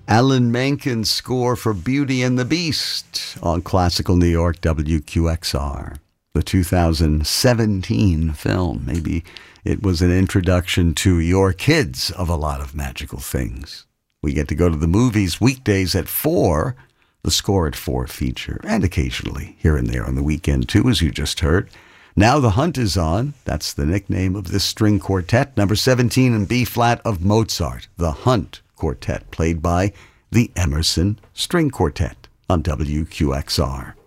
Alan Menken's score for Beauty and the Beast on Classical New York WQXR. The 2017 film. Maybe it was an introduction to your kids of a lot of magical things. We get to go to the movies weekdays at 4, the Score at 4 feature, and occasionally here and there on the weekend too, as you just heard. Now the Hunt is on. That's the nickname of this string quartet, number 17 in B-flat of Mozart, the Hunt Quartet, played by the Emerson String Quartet on WQXR.